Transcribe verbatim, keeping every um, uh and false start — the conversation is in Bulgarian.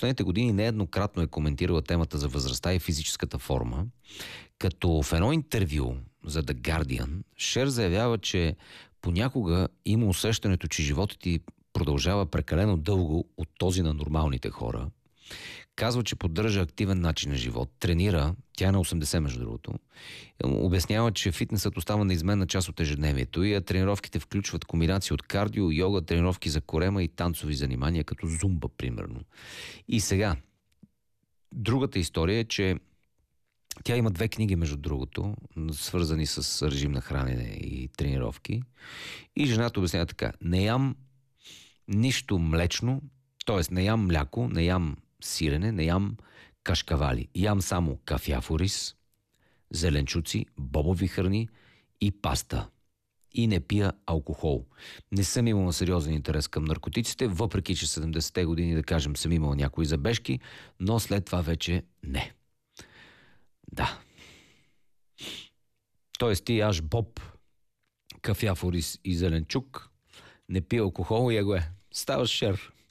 последните години нееднократно е коментирала темата за възрастта и физическата форма, като в едно интервю за The Guardian Шер заявява, че понякога има усещането, че животът ти продължава прекалено дълго от този на нормалните хора. Казва, че поддържа активен начин на живот, тренира, тя е на осемдесет между другото, обяснява, че фитнесът остава неизменна част от ежедневието и тренировките включват комбинация от кардио, йога, тренировки за корема и танцови занимания, като зумба, примерно. И сега, другата история е, че тя има две книги, между другото, свързани с режим на хранене и тренировки. И жената обяснява така: не ям нищо млечно, т.е. не ям мляко, не ям сирене, не ям кашкавали. Ям само кафяфорис, зеленчуци, бобови храни и паста. И не пия алкохол. Не съм имал сериозен интерес към наркотиците, въпреки че седемдесетте години, да кажем, съм имал някои забежки, но след това вече не. Да. Тоест ти яш боб, кафяфорис и зеленчук, не пия алкохол и его е. Ставаш Шер.